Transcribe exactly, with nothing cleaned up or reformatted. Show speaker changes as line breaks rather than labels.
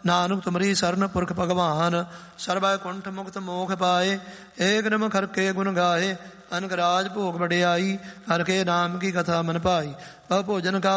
ਨਾਨਕ ਤੁਮਰੀ ਸਰਨ ਪੁਰਖ ਭਗਵਾਨ। ਸਰਬੈ ਕੁੰਠ ਮੁਕਤ ਮੋਖ ਪਾਏ, ਏਕ ਨਿਮ ਖਰਕੇ ਗੁਣ ਗਾਏ। ਅਨਕ ਰਾਜ ਭੋਗ ਵਡਿਆਈ, ਹਰ ਕੇ ਨਾਮ ਕੀ ਕਥਾ ਮਨ ਭਾਈ। ਬਹੁ ਭੋਜਨ ਕਾ